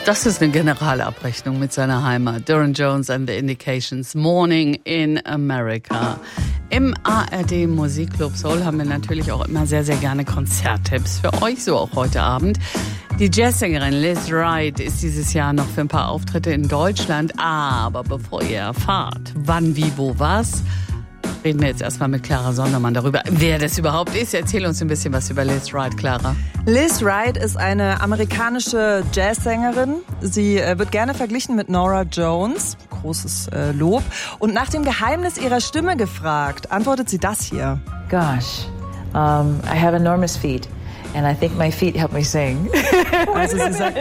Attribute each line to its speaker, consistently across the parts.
Speaker 1: Das ist eine Generalabrechnung mit seiner Heimat. Durran Jones and the Indications, Morning in America. Im ARD Musikclub Soul haben wir natürlich auch immer sehr, sehr gerne Konzerttipps für euch, so auch heute Abend. Die Jazzsängerin Liz Wright ist dieses Jahr noch für ein paar Auftritte in Deutschland. Aber bevor ihr erfahrt, wann, wie, wo, was, reden wir jetzt erstmal mit Clara Sondermann darüber, wer das überhaupt ist. Erzähl uns ein bisschen was über Liz Wright, Clara.
Speaker 2: Liz Wright ist eine amerikanische Jazzsängerin. Sie wird gerne verglichen mit Norah Jones. Großes Lob. Und nach dem Geheimnis ihrer Stimme gefragt, antwortet sie das hier.
Speaker 3: Gosh, I have enormous feet. And I think my feet help me sing.
Speaker 2: Also sie sagt,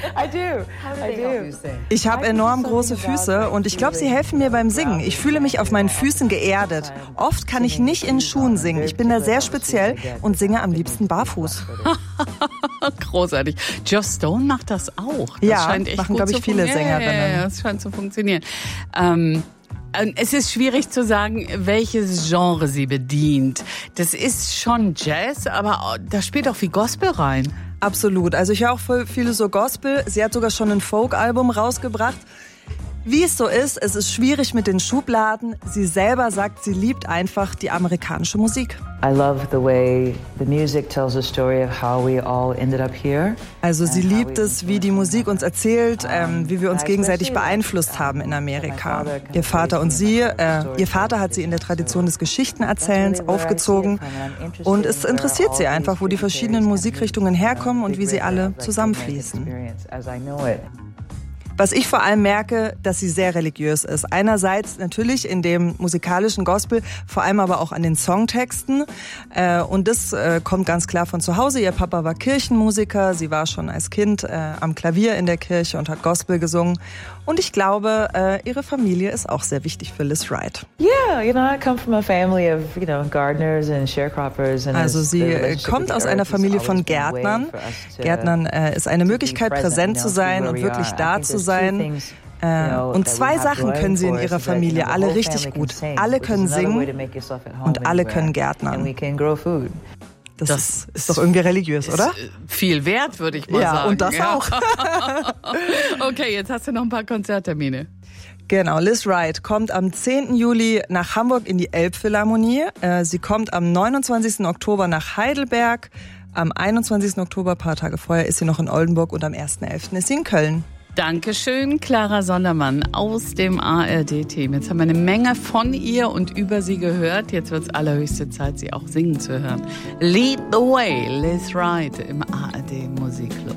Speaker 2: ich habe enorm große Füße und ich glaube, sie helfen mir beim Singen. Ich fühle mich auf meinen Füßen geerdet. Oft kann ich nicht in Schuhen singen. Ich bin da sehr speziell und singe am liebsten barfuß.
Speaker 1: Großartig. Joss Stone macht das auch. Das
Speaker 2: ja,
Speaker 1: scheint echt
Speaker 2: machen, glaube ich, viele Sängerinnen.
Speaker 1: Ja, das scheint zu funktionieren. Es ist schwierig zu sagen, welches Genre sie bedient. Das ist schon Jazz, aber da spielt auch viel Gospel rein.
Speaker 2: Absolut. Also ich höre auch viele so Gospel. Sie hat sogar schon ein Folk-Album rausgebracht. Wie es so ist, es ist schwierig mit den Schubladen. Sie selber sagt, sie liebt einfach die amerikanische Musik.
Speaker 3: I love the way the music tells a story of how we all ended up here.
Speaker 2: Also sie liebt es, wie die Musik uns erzählt, wie wir uns gegenseitig beeinflusst haben in Amerika. Ihr Vater und sie, ihr Vater hat sie in der Tradition des Geschichtenerzählens aufgezogen und es interessiert sie einfach, wo die verschiedenen Musikrichtungen herkommen und wie sie alle zusammenfließen. Was ich vor allem merke, dass sie sehr religiös ist. Einerseits natürlich in dem musikalischen Gospel, vor allem aber auch an den Songtexten. Und das kommt ganz klar von zu Hause. Ihr Papa war Kirchenmusiker. Sie war schon als Kind am Klavier in der Kirche und hat Gospel gesungen. Und ich glaube, ihre Familie ist auch sehr wichtig für Liz Wright.
Speaker 3: Yeah, I come from a family of, gardeners and sharecroppers.
Speaker 2: Also sie kommt aus einer Familie von Gärtnern. Gärtnern ist eine Möglichkeit, präsent zu sein und wirklich da zu sein. Und zwei Sachen können sie in ihrer Familie alle richtig gut. Alle können singen und alle können gärtnern. Das ist doch irgendwie religiös, oder?
Speaker 1: Viel wert, würde ich mal sagen.
Speaker 2: Ja, und das auch.
Speaker 1: Okay, jetzt hast du noch ein paar Konzerttermine.
Speaker 2: Genau, Liz Wright kommt am 10. Juli nach Hamburg in die Elbphilharmonie. Sie kommt am 29. Oktober nach Heidelberg. Am 21. Oktober, ein paar Tage vorher, ist sie noch in Oldenburg und am 1.11. ist sie in Köln.
Speaker 1: Dankeschön, Clara Sondermann aus dem ARD-Team. Jetzt haben wir eine Menge von ihr und über sie gehört. Jetzt wird es allerhöchste Zeit, sie auch singen zu hören. Lead the Way, Liz Wright im ARD Musikclub.